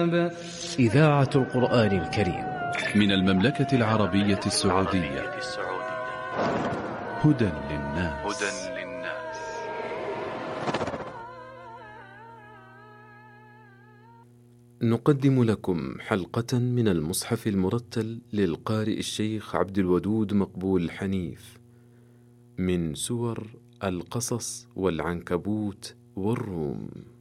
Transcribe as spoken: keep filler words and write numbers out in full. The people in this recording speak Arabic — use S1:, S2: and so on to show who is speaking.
S1: الكتاب.
S2: إذاعة القرآن الكريم
S3: من المملكة العربية السعودية. هدى للناس.
S4: نقدم لكم حلقة من المصحف المرتل للقارئ الشيخ عبد الودود مقبول حنيف من سور القصص والعنكبوت والروم.